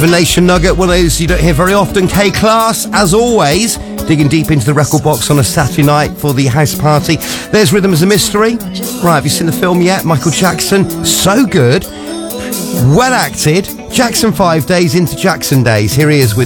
of a nation nugget, one of those you don't hear very often. K-Class, as always, digging deep into the record box on a Saturday night for the house party. There's Rhythm as a Mystery. Right, have you seen the film yet? Michael Jackson, so good. Well acted. Jackson 5 days into Jackson days. Here he is with